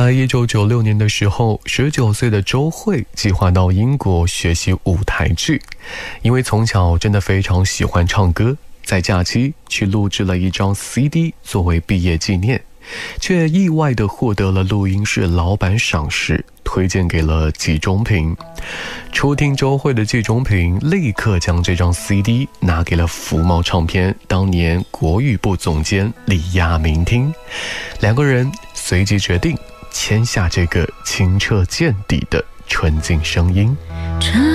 在1996年的时候，19岁的周蕙计划到英国学习舞台剧，因为从小真的非常喜欢唱歌，在假期去录制了一张 CD 作为毕业纪念，却意外地获得了录音室老板赏识，推荐给了季中平。初听周蕙的季中平立刻将这张 CD 拿给了福茂唱片当年国语部总监李亚明听，两个人随即决定签下这个清澈见底的纯净声音。